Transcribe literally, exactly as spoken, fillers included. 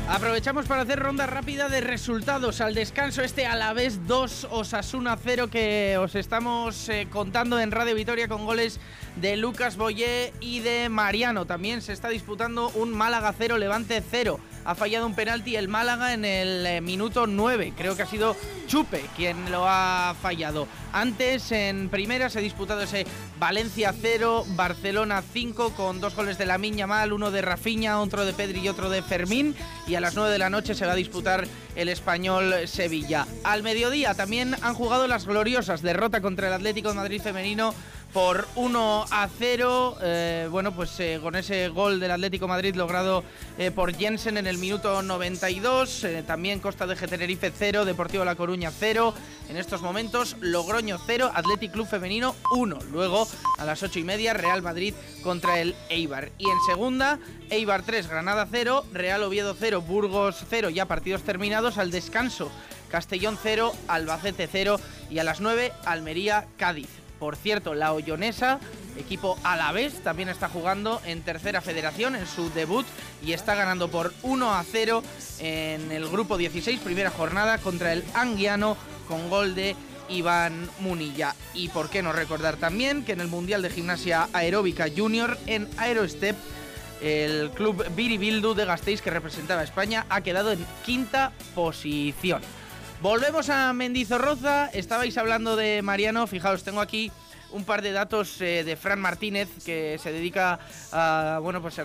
Aprovechamos para hacer ronda rápida de resultados al descanso. Este Alavés dos, Osasuna cero, que os estamos eh, contando en Radio Vitoria con goles de Lucas Boyé y de Mariano. También se está disputando un Málaga cero, Levante cero. Ha fallado un penalti el Málaga en el eh, minuto nueve. Creo que ha sido Chupe quien lo ha fallado. Antes, en primera, se ha disputado ese Valencia cero, Barcelona cinco, con dos goles de Lamine Yamal, uno de Rafinha, otro de Pedri y otro de Fermín. Y a las nueve de la noche se va a disputar el Español Sevilla. Al mediodía también han jugado las gloriosas. Derrota contra el Atlético de Madrid femenino por uno a cero, eh, bueno, pues eh, con ese gol del Atlético de Madrid logrado eh, por Jensen en el minuto noventa y dos, eh, también Costa de Tenerife cero, Deportivo La Coruña cero, en estos momentos Logroño cero, Athletic Club Femenino uno, luego a las ocho y media Real Madrid contra el Eibar, y en segunda Eibar tres, Granada cero, Real Oviedo cero, Burgos cero, ya partidos terminados. Al descanso Castellón cero, Albacete cero, y a las nueve Almería Cádiz. Por cierto, la Ollonesa, equipo alavés, también está jugando en tercera federación en su debut y está ganando por uno a cero en el grupo dieciséis, primera jornada, contra el Anguiano con gol de Iván Munilla. Y por qué no recordar también que en el Mundial de Gimnasia Aeróbica Junior en Aerostep, el club Biribildu de Gasteiz, que representaba a España, ha quedado en quinta posición. Volvemos a Mendizorroza. Estabais hablando de Mariano. Fijaos, tengo aquí un par de datos eh, de Fran Martínez, que se dedica a, bueno, pues